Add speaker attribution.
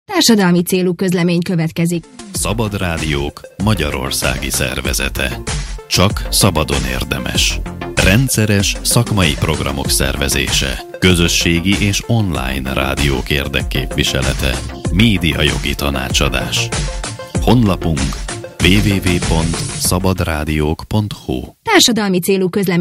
Speaker 1: Társadalmi célú közlemény következik.
Speaker 2: Szabad Rádiók magyarországi szervezete. Csak szabadon érdemes. Rendszeres szakmai programok szervezése. Közösségi és online rádiók érdekképviselete. Médiajogi tanácsadás. Honlapunk www.szabadrádiók.hu.
Speaker 1: Társadalmi célú közlemény